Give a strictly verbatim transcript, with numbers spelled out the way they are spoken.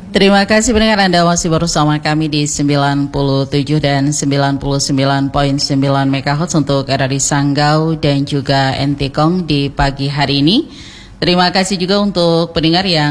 Terima kasih pendengar, Anda masih bersama kami di sembilan puluh tujuh dan sembilan puluh sembilan koma sembilan megahertz untuk R R I Sanggau dan juga Entikong di pagi hari ini. Terima kasih juga untuk pendengar yang